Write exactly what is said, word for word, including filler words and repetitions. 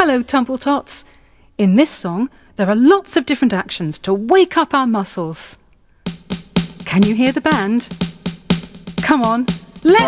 Hello, Tumbletots. In this song, there are lots of different actions to wake up our muscles. Can you hear the band? Come on,